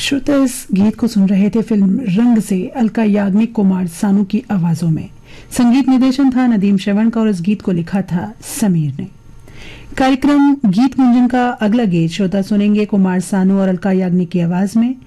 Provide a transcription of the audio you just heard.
श्रोता इस गीत को सुन रहे थे फिल्म रंग से अलका याग्निक कुमार सानू की आवाजों में। संगीत निर्देशन था नदीम श्रवण का और इस गीत को लिखा था समीर ने। कार्यक्रम गीत गुंजन का अगला गीत श्रोता सुनेंगे कुमार सानू और अलका याग्निक की आवाज में।